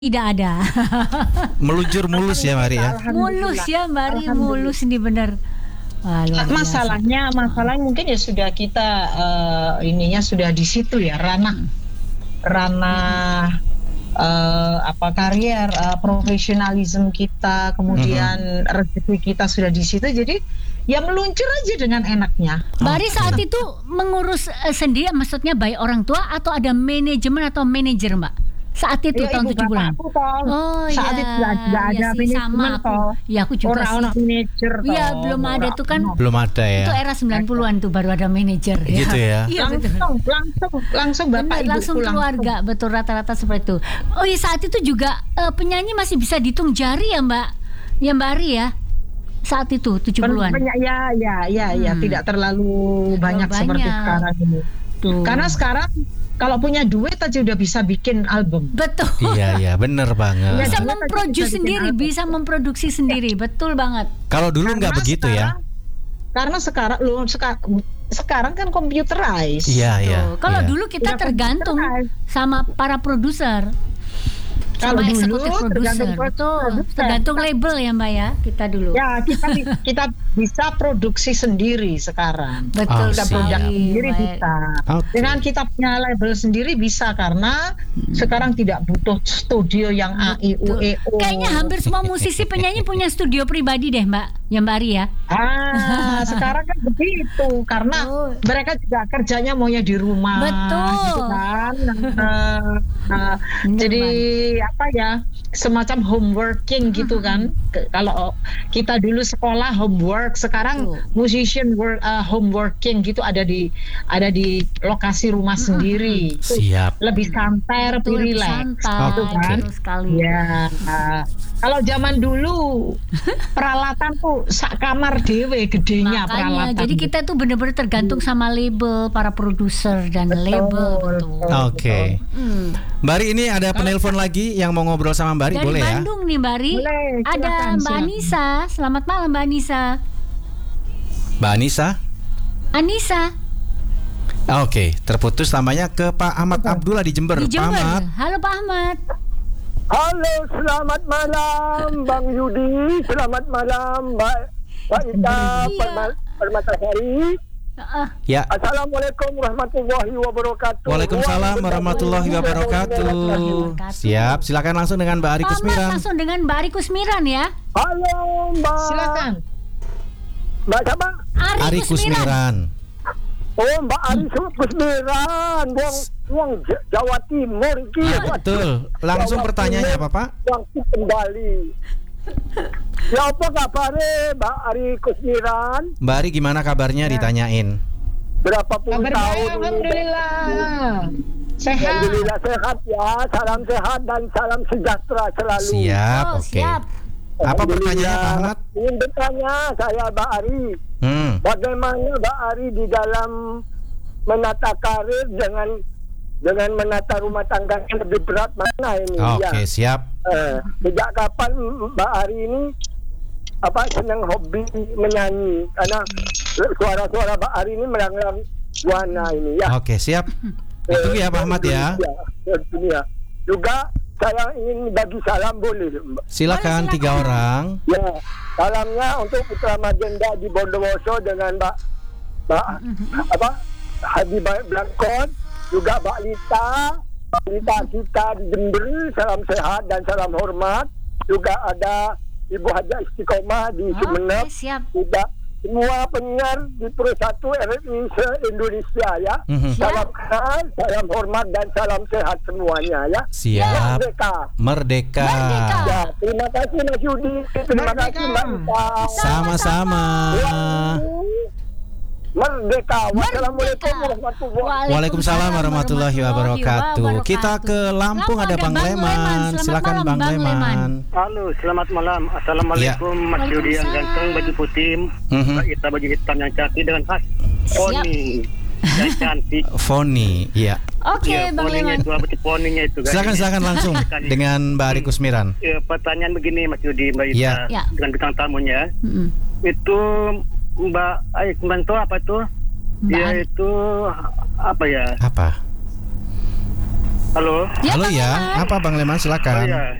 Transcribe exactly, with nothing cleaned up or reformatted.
Tidak ada. Meluncur mulus ya Mari ya. Mulus ya Mari, mulus nih benar. Wah, masalahnya, masalahnya mungkin ya sudah kita uh, ininya sudah di situ ya, ranah ranah uh, apa karier, uh, profesionalisme kita, kemudian mm-hmm. rezeki kita sudah di situ, jadi ya meluncur aja dengan enaknya. Mari saat itu mengurus uh, sendiri, maksudnya baik orang tua atau ada manajemen atau manajer Mbak? Saat itu ya, tahun tujuh bulan. Aku, oh saat ya, itu tidak ada ya sih, sama aku. Ya aku juga orang sih. Manajer. Iya belum ada tuh kan. Belum ada ya. Itu era sembilan puluhan tuh baru ada manajer. Gitu ya. Iya langsung, langsung, langsung bapak Bener, ibu langsung keluarga, langsung. Betul rata-rata seperti itu. Oh iya saat itu juga uh, penyanyi masih bisa dihitung jari ya Mbak, ya Mbak Ari ya. Saat itu tujuh puluhan. Pen- ya, ya, ya, hmm. ya, tidak terlalu banyak, banyak seperti sekarang ini. Tuh. Karena sekarang kalau punya duit aja udah bisa bikin album. Betul. Iya, iya, bener banget. Bisa memproduksi sendiri, album. Bisa memproduksi sendiri, betul banget. Kalau dulu nggak begitu sekarang, ya? Karena sekarang lu sekarang sekarang kan computerized. Iya, iya. Kalau iya. dulu kita udah tergantung sama para produser. Kalau dulu tergantung produser, tergantung label ya Mbak ya, kita dulu. Ya kita kita bisa produksi sendiri sekarang. Betul, kita produk sendiri baik. bisa. Okay. Dengan kita punya label sendiri bisa karena hmm. sekarang tidak butuh studio yang A I U E O. Kayaknya hampir semua musisi penyanyi punya studio pribadi deh Mbak, ya Mbak Ari ya. Ah sekarang kan begitu karena oh. mereka juga kerjanya maunya di rumah. Betul. Gitu kan. uh, uh, jadi apa ya semacam homeworking gitu kan. Kalau kita dulu sekolah homework, sekarang uh. musician work uh, homeworking gitu ada di ada di lokasi rumah uh. sendiri. Siap. Lebih santai, lebih rileks. Gitu kan. Sekali. Ya. Uh, kalau zaman dulu peralatan tuh sak kamar dewe gedenya. Makanya, peralatan. Jadi kita tuh benar-benar tergantung sama label, para produser dan betul, label. Oke. Okay. Hmm. Mbak Ari ini ada penelpon lagi yang mau ngobrol sama Mbak Ari, dari boleh ya? Dari Bandung nih Mbak Ari. Boleh, ada silakan, Mbak silakan. Anissa. Selamat malam Mbak Anissa. Mbak Anissa? Anissa. Oke, okay. terputus namanya ke Pak Ahmad Betul. Abdullah di Jember. Di Jember. Pak Ahmad. Halo Pak Ahmad. Halo, selamat malam Bang Yudi, selamat malam Mbak Mbak Ita iya. Permatasari. Uh, ya. Assalamualaikum warahmatullahi wabarakatuh. Waalaikumsalam warahmatullahi wabarakatuh. Siap, silakan langsung dengan Mbak Ari Kusmiran. Langsung dengan Mbak Ari Kusmiran ya. Halo Mbak. Silakan. Mbak siapa? Ari, Ari Kusmiran. Kusmiran. Oh Mbak Ari Kusmiran, Wong Wong Jawa Timur iki. Ya, betul. Langsung Jawa pertanyaannya apa Pak? Langsung kembali. Ya apa kabarnya Mbak Ari Kusmiran? Mbak Ari gimana kabarnya ya. Ditanyain? Berapa puluh Kabar tahun? baik, alhamdulillah. Sehat. Alhamdulillah sehat ya. Salam sehat dan salam sejahtera selalu. Siap, oh, oke. Okay. Siap. Apa pertanyaannya Pak Ahmad? Ingin bertanya saya Mbak Ari. Hmm. Bagaimana Mbak Ari di dalam menata karir dengan dengan menata rumah tangga yang lebih berat mana ini? Oke, okay, ya. siap. Eh, sejak kapan Mbak Ari ini apa senang hobi menyanyi? Karena suara-suara Mbak Ari ini melanglang buana ini ya. Oke, okay, siap. Itu eh, ya Pak Ahmad ya. Ya, ya. Juga saya ingin bagi salam boleh Mbak? Silakan, silakan tiga orang. Ya, salamnya untuk Putra Magenda di Bondowoso dengan Mbak Mbak apa Hadi Blankon, juga Mbak Lita, Mbak Lita kita di Jember, salam sehat dan salam hormat. Juga ada Ibu Haja Istiqomah di Sumeneb. Oh, siap. Juga semua penyiar di Pro satu R R I se-Indonesia ya. Mm-hmm. Salam kenal, salam hormat dan salam sehat semuanya ya. Siap. Merdeka. Merdeka. Merdeka. Ya, terima kasih Mas Yudi. Terima Merdeka. kasih Mbak Ita. Sama-sama. Merdeka. Wassalamualaikum warahmatullahi wabarakatuh. Waalaikumsalam warahmatullahi wabarakatuh. Kita ke Lampung, ada Bang Leman. Silakan Bang Leman. Halo, selamat malam. Assalamualaikum ya. Mas Yudi yang ganteng, baju putih, mm-hmm. Mbak Ita baju hitam yang cantik dengan khas poni yang cantik. Foni, iya. Oke, okay, ya, Bang Leman. Itu apa poninya itu kan? Silakan silakan langsung dengan Mbak Ari Kusmiran. Ya, pertanyaan begini Mas Yudi, Mbak Ita ya. dengan bintang tamunya. Mm-hmm. Itu Mbak Ari Kusmiran apa tuh? Dia itu apa ya? Apa? Halo. Ya, Halo ya, Leman. Apa Bang Leman, silakan. Oh, ya.